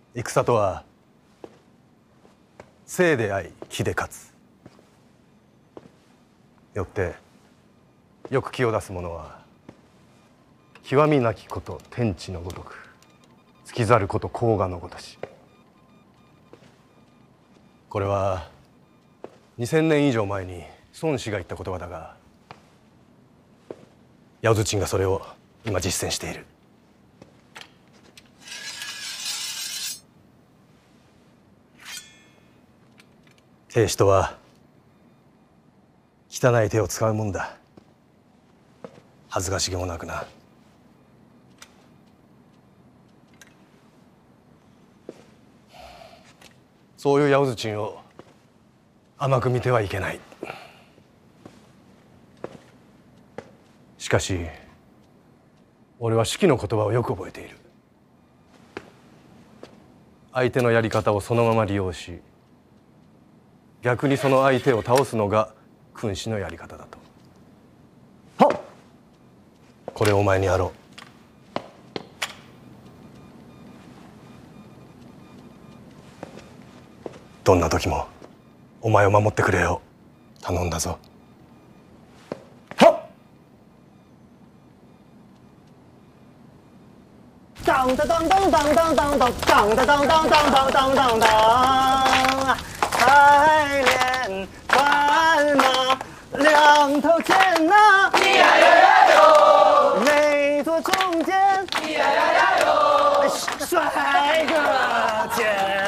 戦とは生であい木で勝つ。よってよく気を出す者は極みなきこと天地のごとく尽きざること黄河のごとし。これは2000年以上前に孫子が言った言葉だが、ヤオズチンがそれを今実践している。亭主とは汚い手を使うもんだ。恥ずかしげもなくな。そういうヤオズチンを甘く見てはいけない。しかし俺は子規の言葉をよく覚えている。相手のやり方をそのまま利用し、逆にその相手を倒すのが君子のやり方だと。はっ、これをお前にやろう。どんな時もお前を守ってくれよ。頼んだぞ。はっ。 当当当当当当当当当当当当当当当，海连船马两头牵呐，咿呀呀呀哟，每座中间，咿呀呀呀哟，帅哥见。